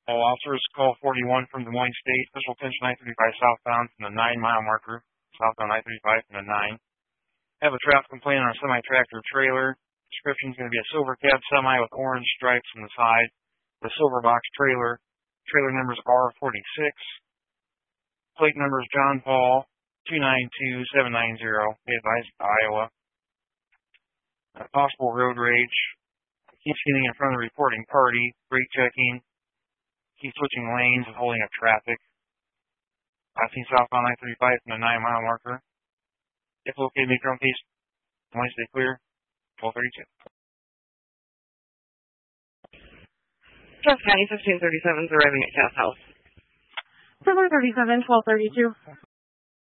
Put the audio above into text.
All officers, call 41 from Des Moines State, official attention 935 southbound from the 9-mile marker, southbound 935 from the 9. Have a traffic complaint on a semi-tractor trailer. Description is going to be a silver cab semi with orange stripes on the side, the silver box trailer. Trailer number is R46. Plate number is John Paul 292790. Be advised, Iowa. Possible road rage. Keeps getting in front of the reporting party. Brake checking. Keeps switching lanes and holding up traffic. I've seen southbound 935 from the 9-mile marker. If located, make your own case. Stay clear. 1232. Jeff County 1537 is arriving at Cass House. 737, 1232.